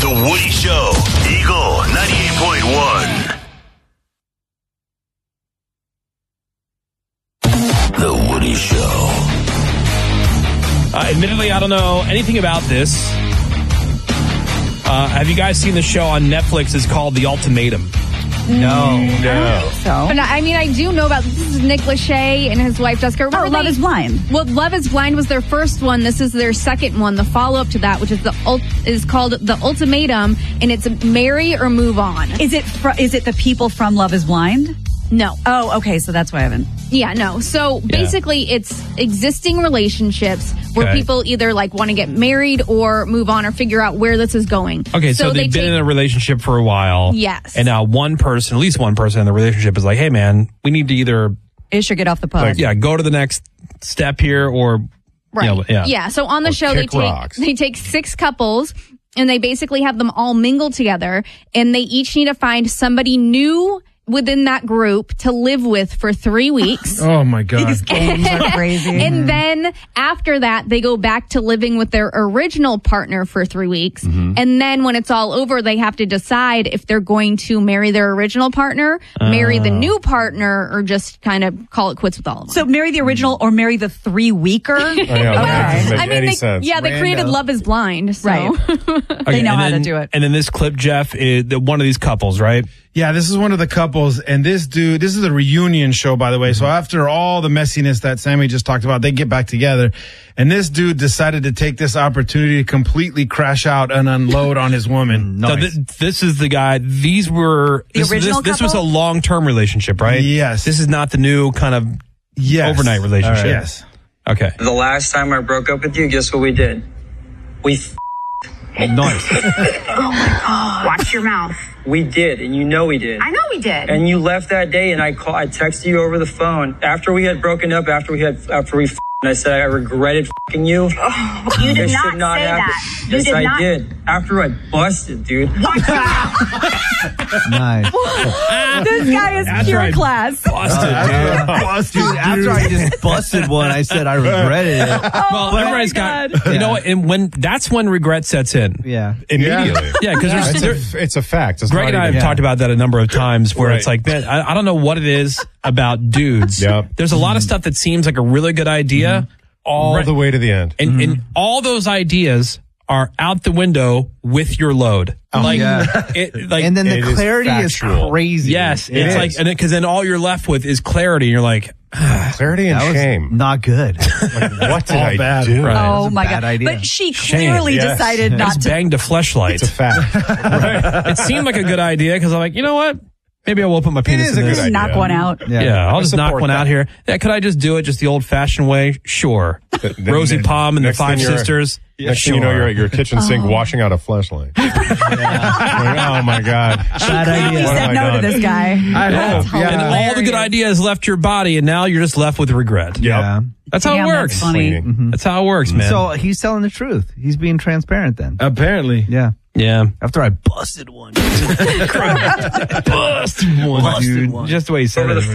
The Woody Show, Eagle 98.1. The Woody Show. Admittedly, I don't know anything about this. Have you guys seen the show on Netflix? It's called The Ultimatum. No. So, But I mean, I do know about this is Nick Lachey and his wife Jessica. Remember Love is Blind. Well, Love is Blind was their first one. This is their second one. The follow up to that, which is called The Ultimatum, and it's marry or move on. Is it the people from Love is Blind? No. Oh, okay. So that's why I haven't. Yeah, no. So basically, it's existing relationships where people either like want to get married or move on or figure out where this is going. Okay, so they've been in a relationship for a while. Yes. And now at least one person in the relationship is like, hey, man, we need to either Ish or get off the pod. go to the next step here or... Right. Yeah. So on the show, they take 6 couples and they basically have them all mingle together, and they each need to find somebody new within that group to live with for 3 weeks. Oh my God. These games are crazy. And then after that, they go back to living with their original partner for 3 weeks. And then when it's all over, they have to decide if they're going to marry their original partner, marry the new partner, or just kind of call it quits with all of them. So marry the original or marry the 3-weeker? I know, that doesn't make any sense. Yeah, they created Love is Blind. So. Right. They know how to do it. And then this clip, Jeff, is one of these couples, right? Yeah, this is one of the couples, and this is a reunion show, by the way. So after all the messiness that Sammy just talked about, they get back together, and this dude decided to take this opportunity to completely crash out and unload on his woman. Nice. So this is the guy. This was a long-term relationship, right? Yes. This is not the new kind of overnight relationship. Right. Yes. Okay. The last time I broke up with you, guess what we did? We Nice. Oh my God. Watch your mouth. We did, and you know we did. I know we did. And you left that day, and I texted you over the phone after we had broken up, after we and I said I regretted f***ing you. Oh, you did not say that. Yes, I did. After I busted, dude. Nice. This guy is pure class. Busted, dude. After I just busted one, I said I regretted it. Well, everybody's got, you know, and that's when regret sets in. Yeah. Immediately. Yeah, because it's a fact. It's Greg and I have talked about that a number of times where it's like, man, I don't know what it is about dudes. There's a lot of stuff that seems like a really good idea. All the way to the end. And all those ideas are out the window with your load. And then the clarity is crazy. Yes. It's like, because then all you're left with is clarity. And you're like, clarity and shame. Not good. What did I do? Right. Oh my God. Idea. But she clearly decided not to. Banged a fleshlight. It's a fact. Right. It seemed like a good idea because I'm like, you know what? Maybe I will put my penis in this. Just knock one out. Yeah, I'll just knock one out here. Yeah, could I just do it just the old-fashioned way? Sure. Rosie Palm and the Five Sisters. Next thing you know, you're at your kitchen sink washing out a fleshlight. Oh my God. Bad idea. You said no to this guy. I hope. And all the good ideas left your body, and now you're just left with regret. Yeah. That's how it works. That's funny. That's how it works, man. So he's telling the truth. He's being transparent then. Apparently. Yeah. Yeah. After I busted one. Busted one, dude. Just the way he said it.